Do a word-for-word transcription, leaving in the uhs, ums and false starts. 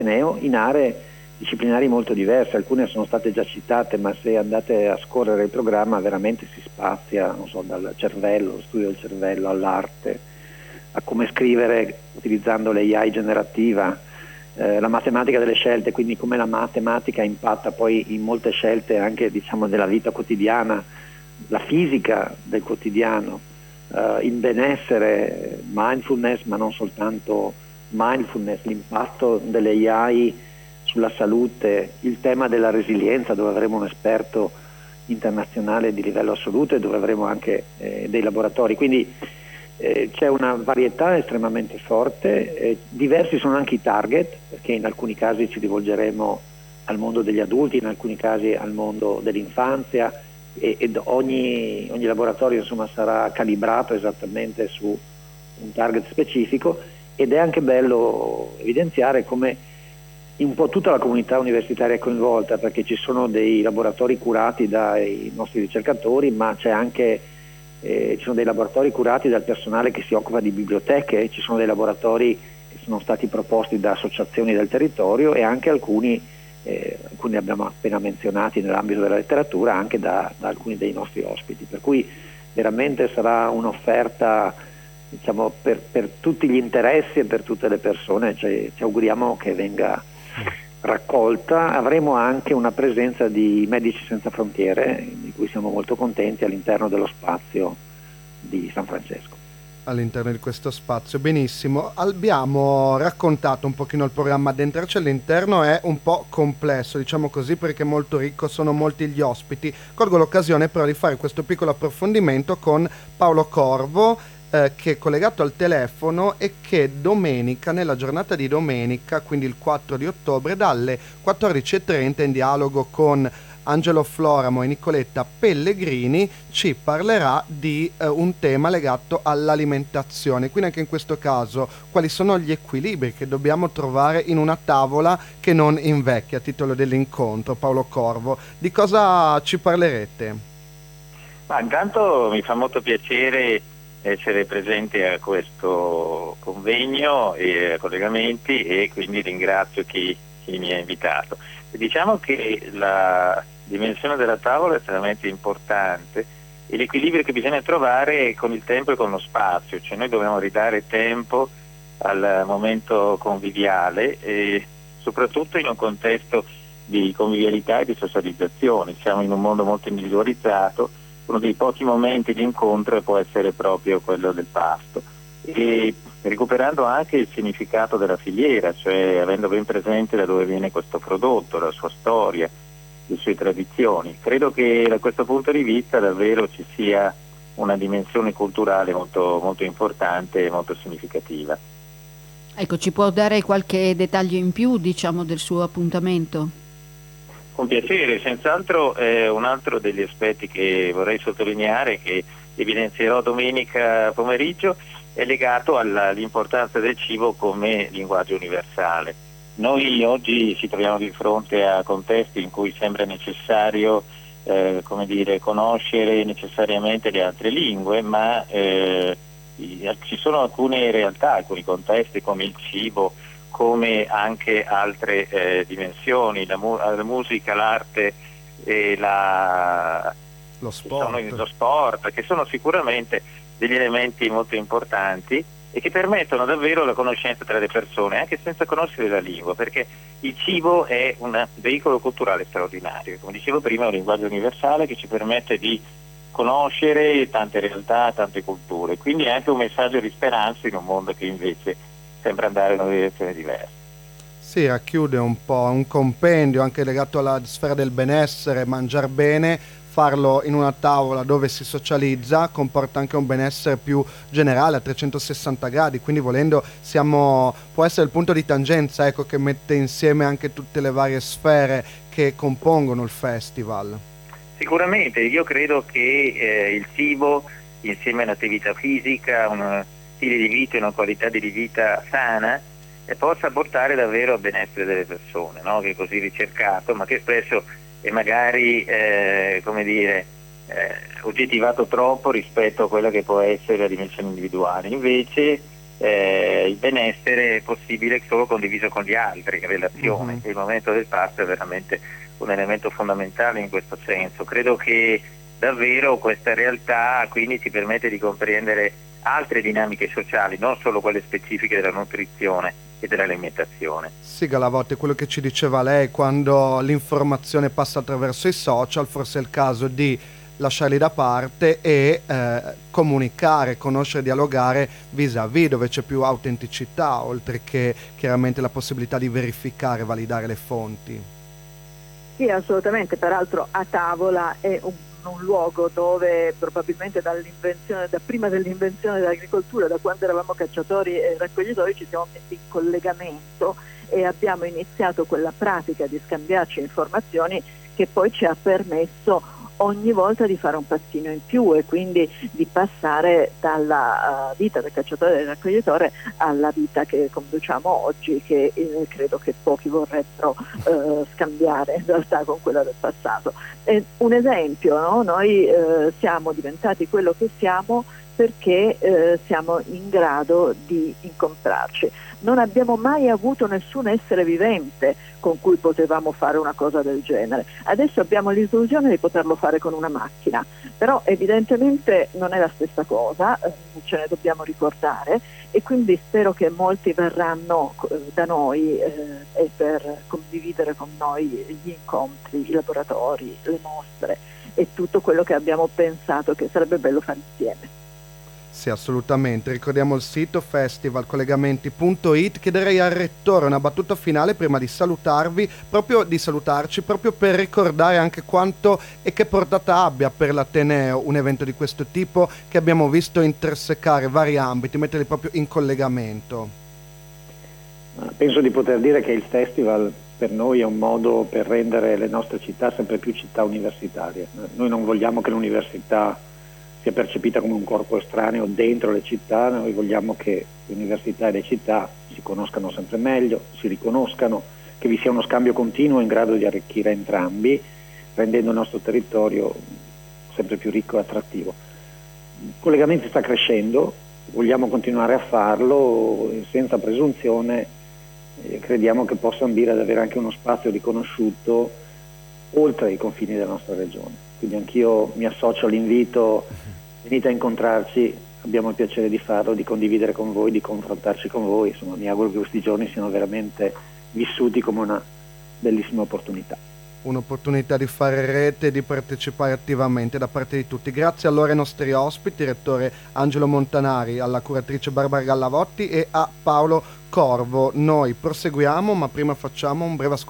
Ateneo in aree disciplinari molto diverse. Alcune sono state già citate, ma se andate a scorrere il programma veramente si spazia, non so, dal cervello, lo studio del cervello, all'arte, a come scrivere utilizzando l'A I generativa, eh, la matematica delle scelte, quindi come la matematica impatta poi in molte scelte anche, diciamo, della vita quotidiana, la fisica del quotidiano, eh, il benessere, mindfulness, ma non soltanto mindfulness, l'impatto delle A I sulla salute, il tema della resilienza, dove avremo un esperto internazionale di livello assoluto e dove avremo anche eh, dei laboratori. Quindi eh, c'è una varietà estremamente forte, eh, diversi sono anche i target, perché in alcuni casi ci rivolgeremo al mondo degli adulti, in alcuni casi al mondo dell'infanzia, e, ed ogni, ogni laboratorio insomma sarà calibrato esattamente su un target specifico, ed è anche bello evidenziare come un po' tutta la comunità universitaria è coinvolta, perché ci sono dei laboratori curati dai nostri ricercatori, ma c'è anche eh, ci sono dei laboratori curati dal personale che si occupa di biblioteche, ci sono dei laboratori che sono stati proposti da associazioni del territorio, e anche alcuni, eh, alcuni abbiamo appena menzionati nell'ambito della letteratura, anche da, da alcuni dei nostri ospiti, per cui veramente sarà un'offerta, diciamo, per, per tutti gli interessi e per tutte le persone. Cioè, ci auguriamo che venga raccolta. Avremo anche una presenza di Medici Senza Frontiere, di cui siamo molto contenti, all'interno dello spazio di San Francesco. All'interno di questo spazio, benissimo. Abbiamo raccontato un pochino il programma, addentrarci all'interno è un po' complesso, diciamo così, perché è molto ricco, sono molti gli ospiti. Colgo l'occasione però di fare questo piccolo approfondimento con Paolo Corvo, Eh, che è collegato al telefono e che domenica, nella giornata di domenica, quindi il quattro di ottobre, dalle quattordici e trenta, in dialogo con Angelo Floramo e Nicoletta Pellegrini, ci parlerà di eh, un tema legato all'alimentazione. Quindi anche in questo caso quali sono gli equilibri che dobbiamo trovare in una tavola che non invecchia, a titolo dell'incontro. Paolo Corvo, di cosa ci parlerete? Ma intanto mi fa molto piacere essere presente a questo convegno e a collegamenti, e quindi ringrazio chi, chi mi ha invitato. E diciamo che la dimensione della tavola è estremamente importante, e l'equilibrio che bisogna trovare con il tempo e con lo spazio, cioè noi dobbiamo ridare tempo al momento conviviale, e soprattutto in un contesto di convivialità e di socializzazione. Siamo in un mondo molto individualizzato. Uno dei pochi momenti di incontro può essere proprio quello del pasto, e recuperando anche il significato della filiera, cioè avendo ben presente da dove viene questo prodotto, la sua storia, le sue tradizioni. Credo che da questo punto di vista davvero ci sia una dimensione culturale molto, molto importante e molto significativa. Ecco, ci può dare qualche dettaglio in più, diciamo, del suo appuntamento? Con piacere, senz'altro eh, un altro degli aspetti che vorrei sottolineare, che evidenzierò domenica pomeriggio, è legato alla, all'importanza del cibo come linguaggio universale. Noi oggi ci troviamo di fronte a contesti in cui sembra necessario eh, come dire, conoscere necessariamente le altre lingue, ma eh, ci sono alcune realtà, alcuni contesti come il cibo, come anche altre eh, dimensioni, la, mu- la musica, l'arte e la, lo sport. Sono, lo sport, che sono sicuramente degli elementi molto importanti e che permettono davvero la conoscenza tra le persone, anche senza conoscere la lingua, perché il cibo è un veicolo culturale straordinario. Come dicevo prima, è un linguaggio universale che ci permette di conoscere tante realtà, tante culture, quindi è anche un messaggio di speranza in un mondo che invece sembra andare in una direzione diversa. Sì, racchiude un po' un compendio anche legato alla sfera del benessere, mangiar bene, farlo in una tavola dove si socializza comporta anche un benessere più generale a trecentosessanta gradi, quindi volendo siamo, può essere il punto di tangenza, ecco, che mette insieme anche tutte le varie sfere che compongono il festival. Sicuramente, io credo che eh, il cibo, insieme all'attività fisica, uno stile di vita e una qualità di vita sana, eh, possa portare davvero al benessere delle persone, no? Che è così ricercato, ma che spesso è magari eh, come dire eh, oggettivato troppo rispetto a quella che può essere la dimensione individuale. Invece eh, il benessere è possibile solo condiviso con gli altri, in relazione. Mm-hmm. Il momento del pasto è veramente un elemento fondamentale in questo senso. Credo che davvero questa realtà quindi ci permette di comprendere altre dinamiche sociali, non solo quelle specifiche della nutrizione e dell'alimentazione. Sì, Galavotti, quello che ci diceva lei, quando l'informazione passa attraverso i social, forse è il caso di lasciarli da parte e eh, comunicare, conoscere, dialogare vis-à-vis, dove c'è più autenticità, oltre che chiaramente la possibilità di verificare, validare le fonti. Sì, assolutamente, peraltro a tavola è un, un luogo dove probabilmente dall'invenzione, da prima dell'invenzione dell'agricoltura, da quando eravamo cacciatori e raccoglitori, ci siamo messi in collegamento e abbiamo iniziato quella pratica di scambiarci informazioni che poi ci ha permesso ogni volta di fare un passino in più e quindi di passare dalla uh, vita del cacciatore e del raccoglitore alla vita che conduciamo oggi, che eh, credo che pochi vorrebbero uh, scambiare in realtà con quella del passato. E un esempio, no? Noi uh, siamo diventati quello che siamo perché eh, siamo in grado di incontrarci. Non abbiamo mai avuto nessun essere vivente con cui potevamo fare una cosa del genere. Adesso abbiamo l'illusione di poterlo fare con una macchina, però evidentemente non è la stessa cosa, eh, ce ne dobbiamo ricordare e quindi spero che molti verranno eh, da noi eh, e per condividere con noi gli incontri, i laboratori, le mostre e tutto quello che abbiamo pensato che sarebbe bello fare insieme. Sì, assolutamente. Ricordiamo il sito festivalcollegamenti punto it. Chiederei al Rettore una battuta finale prima di salutarvi, proprio di salutarci, proprio per ricordare anche quanto e che portata abbia per l'Ateneo un evento di questo tipo che abbiamo visto intersecare vari ambiti, metterli proprio in collegamento. Penso di poter dire che il festival per noi è un modo per rendere le nostre città sempre più città universitarie. Noi non vogliamo che l'università sia percepita come un corpo estraneo dentro le città, noi vogliamo che l'università e le città si conoscano sempre meglio, si riconoscano, che vi sia uno scambio continuo in grado di arricchire entrambi, rendendo il nostro territorio sempre più ricco e attrattivo. Il collegamento sta crescendo, vogliamo continuare a farlo senza presunzione, eh, crediamo che possa ambire ad avere anche uno spazio riconosciuto oltre i confini della nostra regione. Quindi anch'io mi associo all'invito, venite a incontrarci, abbiamo il piacere di farlo, di condividere con voi, di confrontarci con voi, insomma mi auguro che questi giorni siano veramente vissuti come una bellissima opportunità. Un'opportunità di fare rete e di partecipare attivamente da parte di tutti. Grazie allora ai nostri ospiti, rettore Angelo Montanari, alla curatrice Barbara Gallavotti e a Paolo Corvo. Noi proseguiamo, ma prima facciamo un breve ascolto